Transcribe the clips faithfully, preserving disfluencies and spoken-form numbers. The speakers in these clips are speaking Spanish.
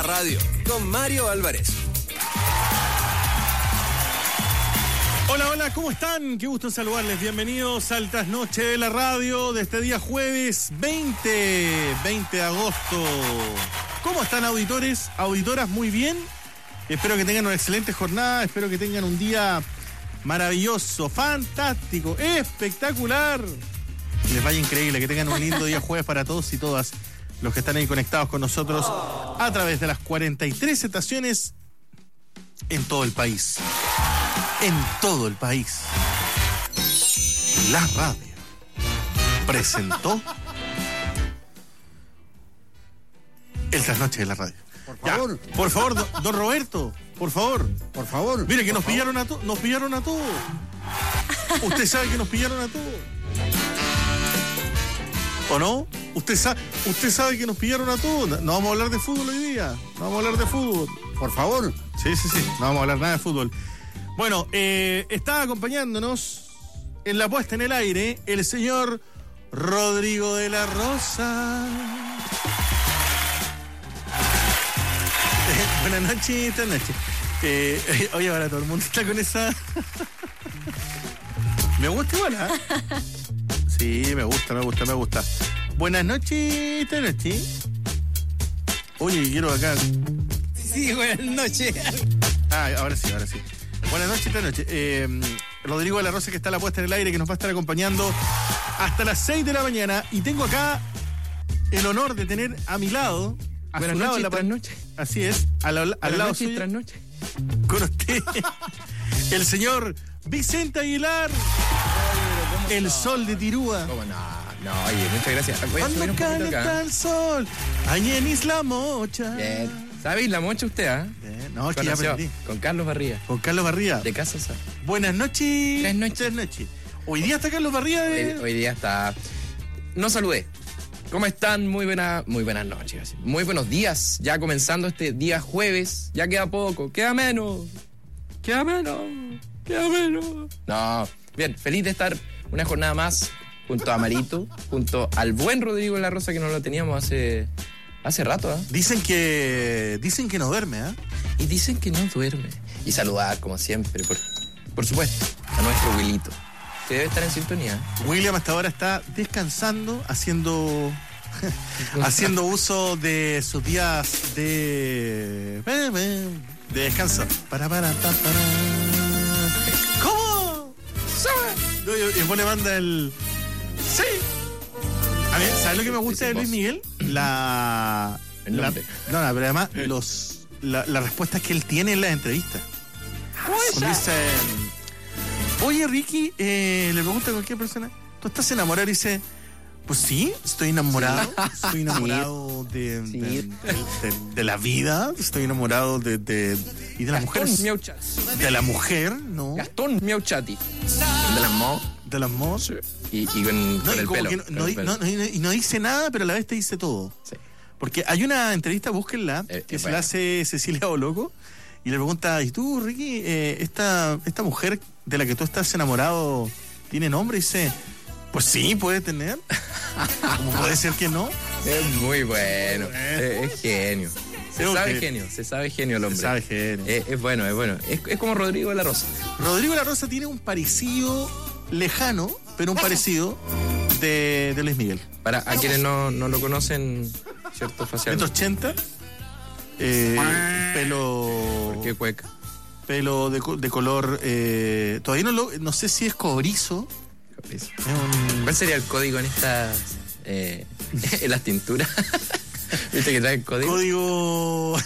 Radio, con Mario Álvarez. Hola, hola, ¿cómo están? Qué gusto saludarles. Bienvenidos al Trasnoche de la Radio de este día jueves veinte de agosto. ¿Cómo están, auditores, auditoras? Muy bien. Espero que tengan una excelente jornada. Espero que tengan un día maravilloso, fantástico, espectacular. Les vaya increíble, que tengan un lindo día jueves para todos y todas los que están ahí conectados con nosotros a través de las cuarenta y tres estaciones en todo el país. En todo el país. La radio presentó el Trasnoche de la Radio. Por favor. Ya, por favor, don, don Roberto, por favor. Por favor. Mire que nos favor. pillaron a todos, nos pillaron a todos. Usted sabe que nos pillaron a todos. ¿O no? Usted sabe, usted sabe que nos pillaron a todos. No vamos a hablar de fútbol hoy día. No vamos a hablar de fútbol. Por favor. Sí, sí, sí. No vamos a hablar nada de fútbol. Bueno, eh, está acompañándonos en la puesta en el aire el señor Rodrigo de la Rosa. Eh, buenas noches, buenas noches. Eh, eh, oye, ahora todo el mundo está con esa... Me gusta igual, ¿eh? Sí, me gusta, me gusta, me gusta. Buenas noches, buenas noches. Oye, quiero acá... Sí, buenas noches. Ah, ahora sí, ahora sí. Buenas noches, buenas noches. Eh, Rodrigo de la Rosa, que está a la puesta en el aire, que nos va a estar acompañando hasta las seis de la mañana. Y tengo acá el honor de tener a mi lado, a buenas su lado, noches, la... tras noche. Así es, al, al Buenas lado noches, suyo, tras noche. con usted, el señor Vicente Aguilar, el sol de Tirúa. ¿Cómo no? No, oye, muchas gracias. Voy a subir Cuando un poquito calienta acá. el sol, ahí en Isla Mocha. Bien. ¿Sabéis la mocha usted, ah? Bien. No, es que ya Conoció, aprendí. con Carlos Barría, Con Carlos Barría. de Casa Sa. Buenas noches. Buenas noches. Buenas noches. Hoy día está Carlos Barría de... Hoy, hoy día está... No saludé. ¿Cómo están? Muy buena, muy buenas noches. Así. Muy buenos días. Ya comenzando este día jueves. Ya queda poco. Queda menos. Queda menos. Queda menos. No. Bien, feliz de estar una jornada más junto a Marito, junto al buen Rodrigo de la Rosa, que no lo teníamos hace... Hace rato, ¿eh? Dicen que dicen que no duerme, ¿eh? Y dicen que no duerme. Y saludar, como siempre, por, por supuesto, a nuestro Wilito, que debe estar en sintonía. William hasta ahora está descansando, haciendo haciendo uso de sus días de de descanso. Para para pa, para. ¿Cómo? No, y, y pone banda el sí. A ver, ¿sabes lo que me gusta de Luis Miguel? La... El la nombre. no, no, pero además los, la, las respuestas que él tiene en las entrevistas. Cuando dice, oye, Ricky, eh, le pregunta a cualquier persona, ¿tú estás enamorado? Y dice, pues sí, estoy enamorado. Estoy enamorado de, Sí. de, de, de, de la vida. Estoy enamorado de... de y de la mujer. Gastón Miauchati. De la mujer, ¿no? Gastón Miauchati. De las Mo. De las mos. Y, y con, No, con y el como pelo. que no, con no, el pelo. no, no, y no dice nada, pero a la vez te dice todo. Sí. Porque hay una entrevista, búsquenla, Eh, que eh, se bueno. la hace Cecilia Boloco, y le pregunta, ¿y tú, Ricky, eh, esta, esta mujer de la que tú estás enamorado tiene nombre? Y dice, pues sí, puede tener. ¿Cómo puede ser que no? Es muy bueno. Es, es genio. Se Es un sabe genio. genio. Se sabe genio el hombre. Se sabe genio. Es, es bueno, es bueno. Es, es como Rodrigo de la Rosa. Rodrigo de la Rosa tiene un parecido lejano, pero un parecido de, de Luis Miguel. Para a quienes no, no lo conocen, ¿cierto? Facial. ciento ochenta, eh, pelo... ¿Qué cueca? Pelo de, co- de color... Eh, todavía no lo... No sé si es cobrizo. Es un... ¿Cuál sería el código en estas... Eh, en las tinturas? ¿Viste que trae el código? Código...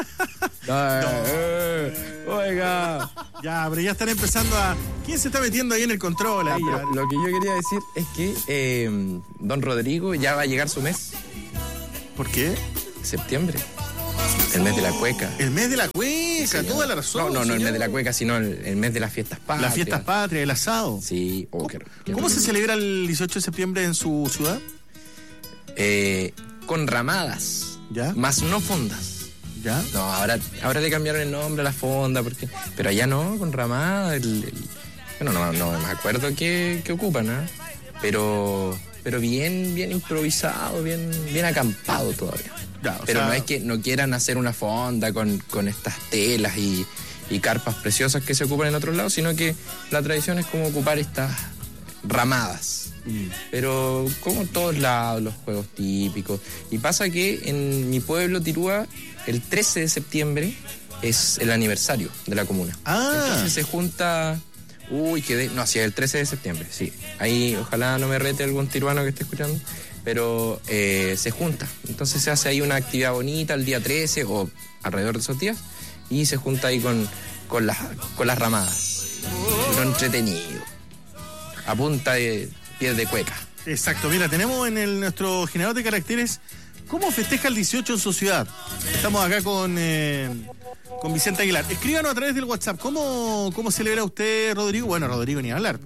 Eh, oiga. Ya, pero ya están empezando a... ¿Quién se está metiendo ahí en el control? Ahí, Ah, ya? pero lo que yo quería decir es que eh, don Rodrigo ya va a llegar su mes, ¿Por qué? septiembre. El mes de la cueca. El mes de la cueca, Señor. toda la razón. No, no, no el señor. mes de la cueca, sino el, el mes de las fiestas patrias. Las fiestas patrias, el asado. Sí. Oh, qué- qué ¿Cómo se rico. celebra el dieciocho de septiembre en su ciudad? Eh, con ramadas, ¿Ya? más no fondas. ¿Ya? No, ahora, ahora le cambiaron el nombre a la fonda, porque, pero allá no, con ramadas. El, el- bueno, no, no me acuerdo qué, qué ocupan, ¿eh? Pero, pero bien, bien improvisado, bien, bien acampado todavía. Ya, o Pero sea, no es que no quieran hacer una fonda con, con estas telas y, y carpas preciosas que se ocupan en otros lados, sino que la tradición es como ocupar estas ramadas. Mm. Pero como en todos lados, los juegos típicos. Y pasa que en mi pueblo, Tirúa, el trece de septiembre es el aniversario de la comuna. Ah. Entonces se junta... Uy, quedé... No, sí, el trece de septiembre, sí. Ahí ojalá no me rete algún tiruano que esté escuchando. Pero eh, se junta. Entonces se hace ahí una actividad bonita el día trece o alrededor de esos días. Y se junta ahí con, con, las, con las ramadas. Lo entretenido. A punta de pies de cueca. Exacto, mira, tenemos en el, nuestro generador de caracteres cómo festeja el dieciocho en su ciudad. Estamos acá con, eh, con Vicente Aguilar. Escríbanos a través del WhatsApp. ¿Cómo, cómo celebra usted, Rodrigo? Bueno, Rodrigo ni hablar.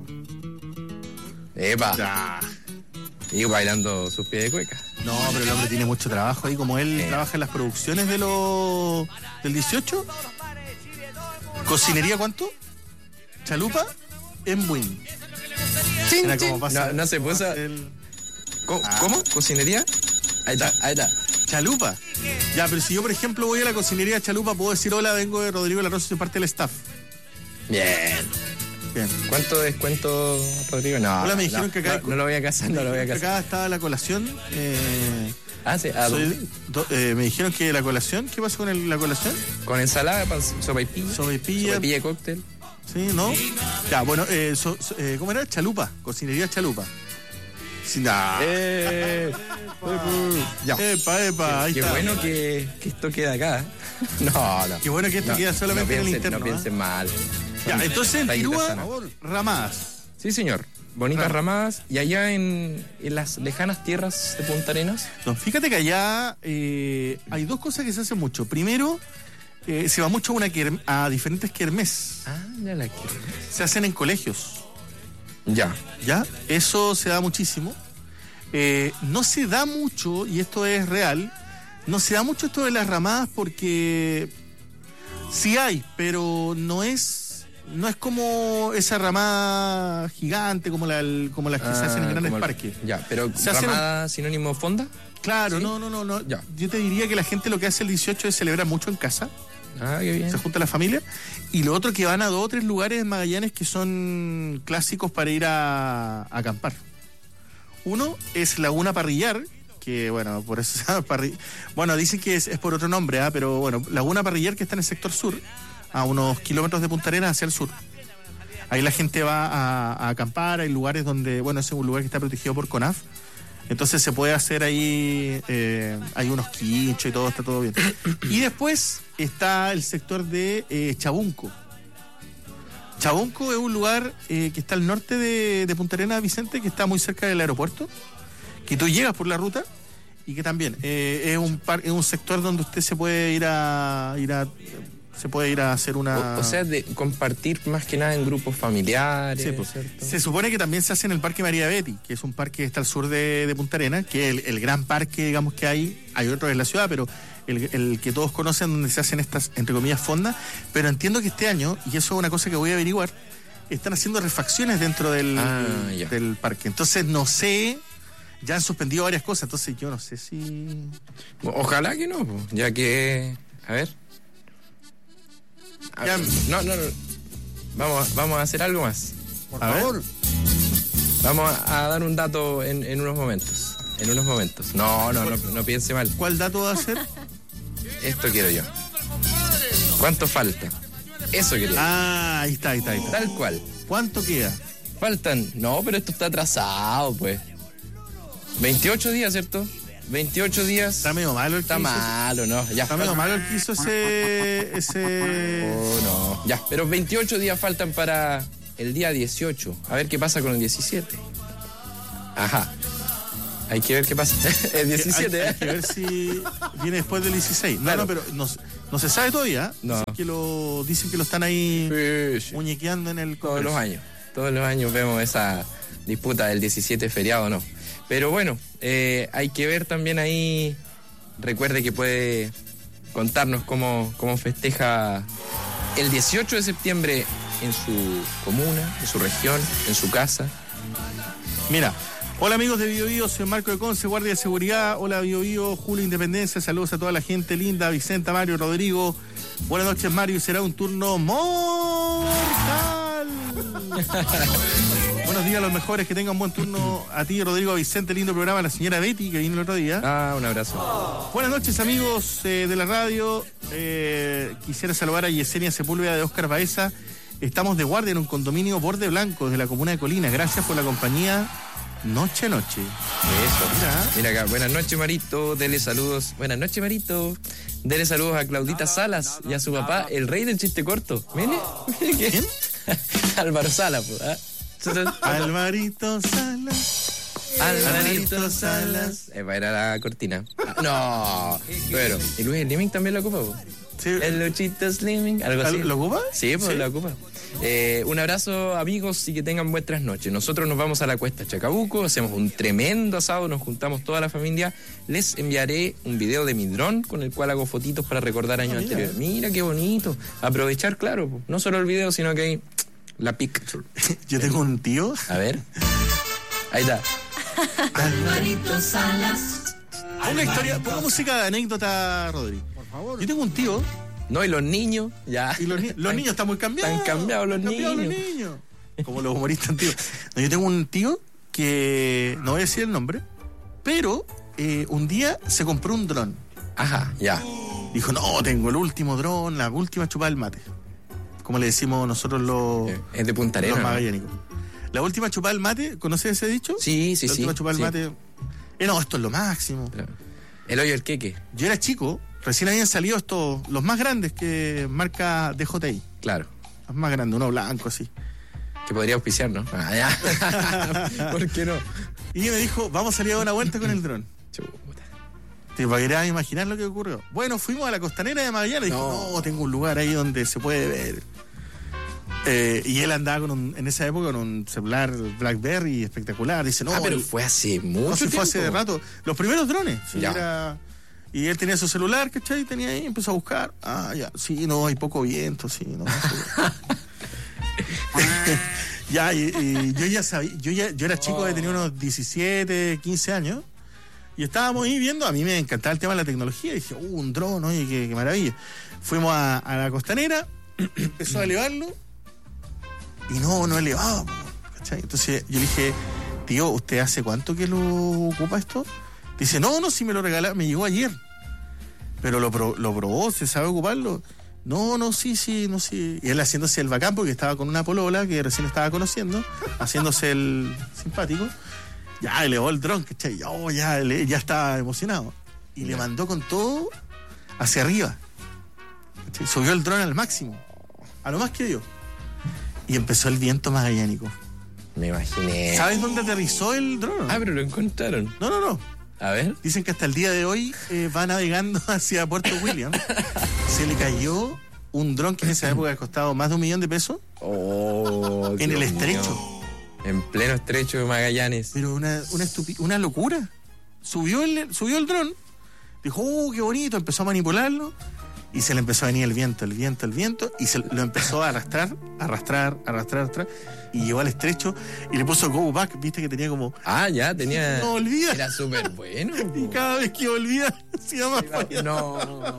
Epa. Ya. Y bailando sus pies de cueca. No, pero el hombre tiene mucho trabajo ahí, como él Eh. trabaja en las producciones de los del dieciocho. ¿Cocinería cuánto? ¿Chalupa? En Buin. Chin, Era como chin. pasa- No, no se puso. el- ¿Cómo? Ah. ¿Cómo? ¿Cocinería? Ahí está, ahí está. Chalupa. Ya, pero si yo, por ejemplo, voy a la cocinería Chalupa, puedo decir hola, vengo de Rodrigo La Rosa, soy parte del staff. Bien. Bien. ¿Cuánto descuento, Rodrigo? No. Hola, me no, dijeron que acá- No, no lo voy a casar, no lo voy a casar. Acá está la colación. Eh, Ah, sí, ¿a soy- dónde? do- eh, me dijeron que la colación, ¿qué pasa con el- la colación? Con ensalada, pan, sopaipilla. Sopaipilla. Sopaipilla de cóctel. Sí, ¿no? Ya, bueno, eh, so- so- eh, ¿cómo era? Chalupa, cocinería Chalupa. Sí, nah. Eh, ya. Epa, epa, ahí Qué está. bueno que, que esto queda acá. No, no. Qué bueno que esto No, queda solamente no en el piensen- interno. No piensen mal. Ya, Son entonces en tallitas Tirúa, sanas. ramadas. Sí, señor. Bonitas Ah. ramadas. Y allá en, en las lejanas tierras de Punta Arenas. No, fíjate que allá eh, hay dos cosas que se hacen mucho. Primero, eh, se va mucho a, una kerm- a diferentes kermés. Ah, ya la quiero. Se hacen en colegios. Ya. ¿Ya? Eso se da muchísimo. Eh, no se da mucho, y esto es real, no se da mucho esto de las ramadas porque sí hay, pero no es no es como esa ramada gigante como la como las que se hacen en grandes como el- parques. Ya, pero Se hacen ramada sinónimo fonda. Claro, ¿Sí? no, no, no, no. Ya. Yo te diría que la gente lo que hace el dieciocho es celebrar mucho en casa. Ah, qué bien. Se junta la familia. Y lo otro que van a dos o tres lugares en Magallanes que son clásicos para ir a, a acampar. Uno es Laguna Parrillar, que bueno, por eso se llama Parri- Bueno, dicen que es, es por otro nombre, ¿ah? Pero bueno, Laguna Parrillar, que está en el sector sur, a unos kilómetros de Punta Arenas hacia el sur. Ahí la gente va a, a acampar, hay lugares donde, bueno, ese es un lugar que está protegido por CONAF. Entonces se puede hacer ahí, eh, hay unos quinchos y todo, está todo bien. Y después está el sector de eh, Chabunco. Chabunco es un lugar eh, que está al norte de, de Punta Arenas, Vicente, que está muy cerca del aeropuerto, que tú llegas por la ruta y que también eh, es un par, es un sector donde usted se puede ir a ir a se puede ir a hacer una O, o sea, de compartir más que nada en grupos familiares. Sí, pues, ¿cierto? se supone que también se hace en el Parque María Betty, que es un parque que está al sur de, de Punta Arenas, que es el, el gran parque, digamos, que hay. Hay otros en la ciudad, pero el, el que todos conocen, donde se hacen estas, entre comillas, fondas. Pero entiendo que este año, y eso es una cosa que voy a averiguar, están haciendo refacciones dentro del, Ah, ya. del parque. Entonces, no sé, ya han suspendido varias cosas, entonces yo no sé si... Ojalá que no, po, ya que. A ver. A Ya. ver, No, no, no. Vamos, vamos a hacer algo más. Por favor. Vamos a, a dar un dato en, en unos momentos. En unos momentos. No, no, no, no piense mal. ¿Cuál dato va a ser? Esto quiero yo. ¿Cuánto falta? Eso quería. Ah, ahí está, ahí está, ahí está. Tal cual. ¿Cuánto queda? Faltan. No, pero esto está atrasado, pues. veintiocho días, ¿cierto? veintiocho días. Está medio malo el Está que hizo- malo, ¿no? Ya. Está medio malo el que hizo ese... ese... Oh, no. Ya, pero veintiocho días faltan para el día dieciocho. A ver qué pasa con el diecisiete. Ajá. Hay que ver qué pasa. El diecisiete, hay, ¿eh? hay que ver si viene después del dieciséis. No, Claro. no, pero no, no se sabe todavía. No. Dicen que lo, dicen que lo están ahí Sí, sí. muñequeando en el Todos los Congreso. años. Todos los años vemos esa disputa del diecisiete feriado o no. Pero bueno, eh, hay que ver también ahí. Recuerde que puede contarnos cómo, cómo festeja el dieciocho de septiembre en su comuna, en su región, en su casa. Mira, Hola amigos de Bio Bio, soy Marco de Conce, guardia de seguridad. Hola Bio Bio, Julio Independencia, saludos a toda la gente linda, Vicenta, Mario, Rodrigo. Buenas noches Mario, será un turno mortal. Buenos días a los mejores, que tengan buen turno a ti, Rodrigo, a Vicente, lindo programa, a la señora Betty, que vino el otro día. Ah, un abrazo. Buenas noches amigos eh, de la radio, eh, quisiera saludar a Yesenia Sepúlveda de Óscar Baeza. Estamos de guardia en un condominio Borde Blanco de la comuna de Colina, gracias por la compañía noche a noche. Eso, mira. Mira acá, buenas noches Marito, dele saludos. Buenas noches Marito, dele saludos a Claudita Salas y a su papá, el rey del chiste corto. Mire, mire que... ¿Quién? Álvaro Salas, pues. ¿eh? Alvarito Salas. Alvarito Salas. Eh, era la cortina. No, pero. Y Luis Slimming también lo ocupa, po. Sí. El Luchito Slimming, algo así. ¿Lo ocupa? Sí, pues ¿Sí? lo ocupa. Eh, un abrazo, amigos, y que tengan buenas noches. Nosotros nos vamos a la Cuesta Chacabuco, hacemos un tremendo asado, nos juntamos toda la familia. Les enviaré un video de mi dron con el cual hago fotitos para recordar años Ah, mira. anteriores. Mira qué bonito. Aprovechar, claro, po. No solo el video, sino que hay la picture. Yo tengo un tío. A ver. Ahí está. Alvarito Salas. Ponga historia, ponga música de anécdota, Rodri. Por favor. Yo tengo un tío. No, y los niños, ya. Y los, ni- los niños están muy cambiados. Están cambiados los Están cambiados niños. los niños. Como los humoristas antiguos. No, yo tengo un tío que no voy a decir el nombre, pero eh, un día se compró un dron. Ajá, ya. Dijo, no, tengo el último dron, la última chupada del mate. Como le decimos nosotros los, Eh, Es de Punta los Arenas, ¿no? magallánicos. La última chupada del mate, ¿conoces ese dicho? Sí, sí, la sí. última chupada del sí. mate. Eh, no, esto es lo máximo. El hoyo del queque, Yo era chico, recién habían salido estos, los más grandes que marca D J I. claro. Los más grandes, uno blanco así. Que podría auspiciar, ¿no? Ah, ya. ¿Por qué no? Y me dijo, vamos a salir a dar una vuelta con el dron. Chuta. Te podrías imaginar lo que ocurrió. Bueno, fuimos a la costanera de Magallanes. Dijo, No. no, tengo un lugar ahí donde se puede ver. Eh, y él andaba con un, en esa época con un celular BlackBerry espectacular. Dice, no, ah, pero el- fue hace mucho no, sí, tiempo. fue hace rato. Los primeros drones. Sí, Ya. era- y él tenía su celular, ¿cachai? Tenía ahí, empezó a buscar. Ah, ya, sí, no, hay poco viento, sí, no. sí. Ya, y, y yo ya sabía, yo ya, yo era chico, tenía unos diecisiete, quince años, y estábamos ahí viendo, a mí me encantaba el tema de la tecnología, y dije, uh, un dron, oye, qué, qué maravilla. Fuimos a, a la costanera, empezó a elevarlo, y no, no elevaba, po, ¿cachai? Entonces yo le dije, tío, ¿usted hace cuánto que lo ocupa esto? Dice, no, no, si me lo regalaron, me llegó ayer. Pero lo, pro- lo probó, ¿se sabe ocuparlo? No, no, sí, sí, no, sí. Y él haciéndose el bacán porque estaba con una polola que recién estaba conociendo, haciéndose el simpático. Ya elevó el dron, ¿cachai? Oh, ya, le- ya estaba emocionado. Y le Ya. mandó con todo hacia arriba. ¿Cachai? Subió el dron al máximo, a lo más que dio. Y empezó el viento magallánico. Me imaginé. ¿Sabes dónde aterrizó el dron? Ah, pero lo encontraron. No, no, no. A ver. Dicen que hasta el día de hoy eh, va navegando hacia Puerto William. Se le cayó un dron que en esa época costaba más de un millón de pesos Oh, en el Dios estrecho. mío. En pleno estrecho de Magallanes. Pero una, una, estupi- una locura. Subió el, subió el dron, dijo, oh, qué bonito, empezó a manipularlo y se le empezó a venir el viento, el viento, el viento y se lo empezó a arrastrar, arrastrar, arrastrar, arrastrar y llegó al estrecho y le puso go back, viste que tenía como, Ah, ya, tenía. no olvida. Era súper bueno. Y cada vez que volvía hacía más falla. No.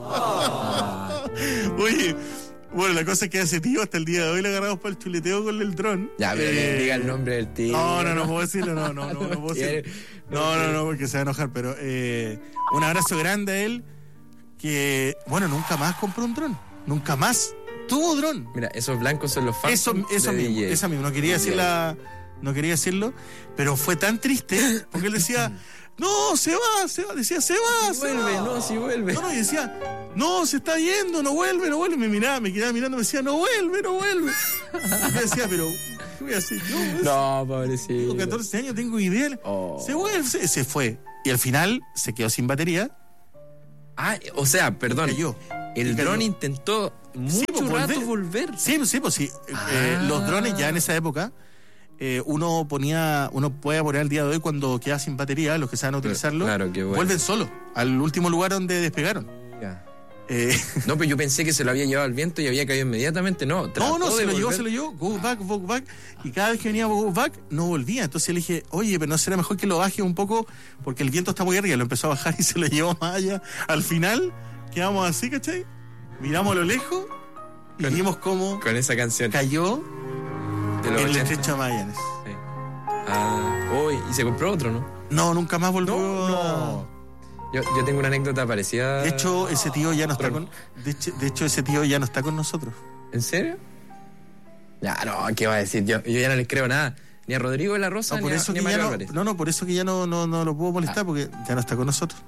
Oye, bueno, la cosa es que a ese tío hasta el día de hoy le agarramos para el chuleteo con el dron. Ya, pero le Eh, diga el nombre del tío. No, no, no puedo decirlo, no, no, no, no puedo quiere. decirlo. No, no, no, porque se va a enojar, pero eh, un abrazo grande a él, que, bueno, nunca más compró un dron, nunca más tuvo dron. Mira, esos blancos son los fans. Eso, eso de mismo, D J. esa mismo, no quería D J. decirla, no quería decirlo, pero fue tan triste, porque él decía, no, se va, se va, decía, se va, se Vuelve, va. no, sí vuelve. No, no, y decía, no, se está yendo, no vuelve, no vuelve. Me miraba, me quedaba mirando, me decía, no vuelve, no vuelve. Y yo decía, pero, ¿qué voy a hacer? Yo, No, tengo pobrecito. catorce años, tengo idea. Oh. Se vuelve, se, se fue. Y al final se quedó sin batería. Ah, o sea, perdón. Cayó. El Y cayó. dron intentó mucho pues, rato volver. volver. Sí, pues, sí, pues sí. Eh, Ah. los drones ya en esa época, eh, uno ponía, uno puede poner al día de hoy cuando queda sin batería, los que saben utilizarlo, claro, qué bueno. vuelven solos al último lugar donde despegaron. Ya. Eh, No, pero yo pensé que se lo había llevado al viento y había caído inmediatamente. No, no, no, trató se de lo llevó, volver. se lo llevó, go back, go back, y cada vez que venía go back, no volvía. Entonces le dije, oye, pero no será mejor que lo baje un poco, porque el viento está muy arriba. Lo empezó a bajar y se lo llevó más allá. Al final, quedamos así, ¿cachai? Miramos a lo lejos y Con- vimos cómo Con esa canción. cayó de los en el ochenta. estrecho de Magallanes. Sí. Ah, uy, y se compró otro, ¿no? No, nunca más volvió. No, Yo, yo tengo una anécdota parecida. De hecho, ese tío ya no está Tron. con. De hecho, de hecho, ese tío ya no está con nosotros. ¿En serio? Ya, no, ¿qué va a decir? Yo, yo ya no les creo nada. Ni a Rodrigo de la Rosa, No, por ni, a, eso ni a que Mario ya no, Álvarez. no, no, por eso que ya no, no, no lo puedo molestar, Ah. porque ya no está con nosotros.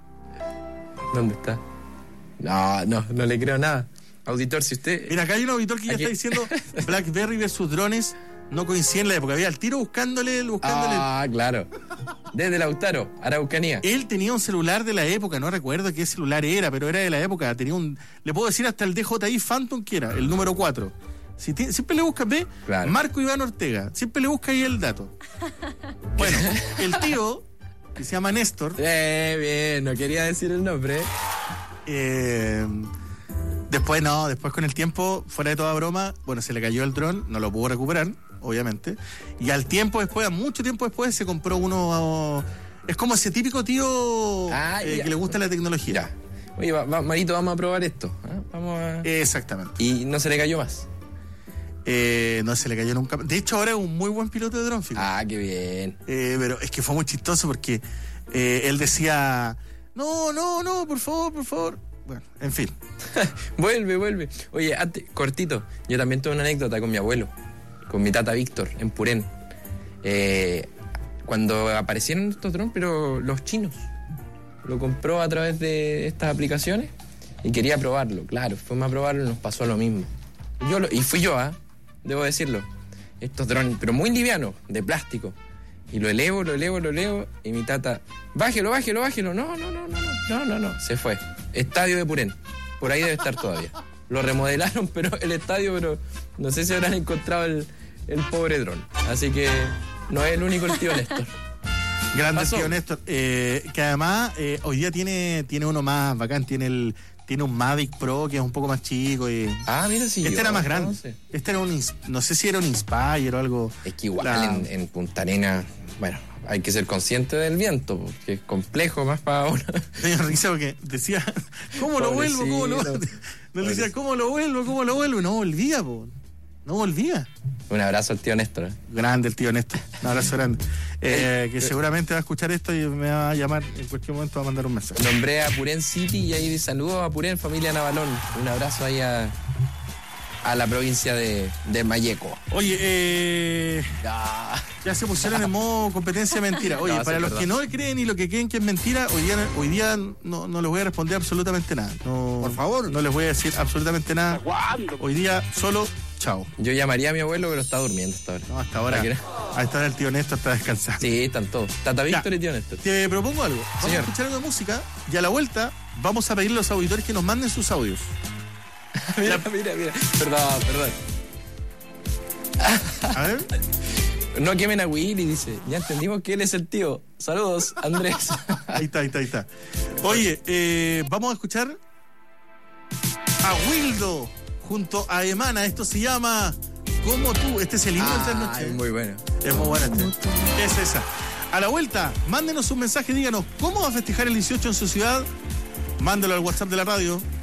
¿Dónde está? No, no, no le creo nada. Auditor, si usted... Mira, acá hay un auditor que ya Aquí- está diciendo BlackBerry versus drones no coinciden en la época. Había el tiro buscándole, buscándole. Ah, claro. Desde Lautaro, Araucanía. Él tenía un celular de la época, no recuerdo qué celular era, pero era de la época. Tenía un, le puedo decir hasta el D J I Phantom que era, el número cuatro. Si ti- siempre le buscas, ve, Claro. Marco Iván Ortega, siempre le buscas ahí el dato. Bueno, el tío, que se llama Néstor, Eh, bien, no quería decir el nombre. ¿eh? eh, después no, después con el tiempo, fuera de toda broma, bueno, se le cayó el dron, no lo pudo recuperar, obviamente. Y al tiempo después, a mucho tiempo después, se compró uno. Es como ese típico tío Ah, eh, ya. que le gusta la tecnología. Ya. Oye, va, va, Marito, vamos a probar esto. ¿ah? Vamos a... Exactamente. Y no se le cayó más. Eh, no se le cayó nunca. De hecho, ahora es un muy buen piloto de dron, fíjate. Ah, qué bien. Eh, pero es que fue muy chistoso porque eh, él decía, no, no, no, por favor, por favor. Bueno, en fin. Vuelve, vuelve. Oye, antes, cortito, yo también tuve una anécdota con mi abuelo, con mi tata Víctor, en Purén. Eh, cuando aparecieron estos drones, pero los chinos. Lo compró a través de estas aplicaciones y quería probarlo. Claro, fuimos a probarlo y nos pasó lo mismo. Yo lo- y fui yo, ¿ah? Debo decirlo. Estos drones, pero muy livianos, de plástico. Y lo elevo, lo elevo, lo elevo. Y mi tata, bájelo, bájelo, bájelo. No, no, no, no, no, no, no, no. Se fue. Estadio de Purén. Por ahí debe estar todavía. Lo remodelaron, pero el estadio, pero no sé si habrán encontrado el, el pobre dron. Así que no es el único el tío Néstor. Grande Pasó. tío Néstor. Eh, que además eh, hoy día tiene, tiene uno más bacán, tiene el tiene un Mavic Pro que es un poco más chico y Ah, mira, sí. este yo, era más grande. no sé. Este era un ins- no sé si era un Inspire o algo. Es que igual La- en, en Punta Arenas, bueno, hay que ser consciente del viento, porque es complejo más para uno. Me dio risa porque decía, ¿cómo lo vuelvo? ¿Cómo lo vuelvo? Pobrecito. Nos decía, ¿cómo lo vuelvo? ¿Cómo lo vuelvo? Y no volvía, po. No volvía. Un abrazo al tío Néstor. ¿eh? Grande el tío Néstor. Un abrazo grande. Eh, que seguramente va a escuchar esto y me va a llamar en cualquier momento, va a mandar un mensaje. Nombré a Purén City y ahí saludos a Purén, familia Navalón. Un abrazo ahí a, a la provincia de, de Mayeco. Oye, eh, Ah, ya se pusieron en modo competencia de mentira. Oye, No, sí, para es los verdad. que no creen y lo que creen que es mentira, hoy día, hoy día no, no les voy a responder absolutamente nada. No, Por favor. No les voy a decir absolutamente nada. Hoy día solo chao. yo llamaría a mi abuelo, pero está durmiendo hasta ahora. No, hasta ahora. ¿Para qué? A esta hora el tío Néstor está descansando. Sí, están todos. Tata Víctor y tío Néstor. Te propongo algo. Vamos Señor. a escuchar algo de música y a la vuelta vamos a pedirle a los auditores que nos manden sus audios. Mira, mira, mira. Perdón, perdón. A ver. No quemen a Willy, dice. Ya entendimos que él es el tío. Saludos, Andrés. Ahí está, ahí está, ahí está. Oye, eh, vamos a escuchar a Wildo junto a Emana. Esto se llama Como tú. Este es el himno de esta noche. Ay, muy bueno. Es muy buena este. Es esa. A la vuelta, mándenos un mensaje, díganos cómo va a festejar el dieciocho en su ciudad. Mándalo al WhatsApp de la radio.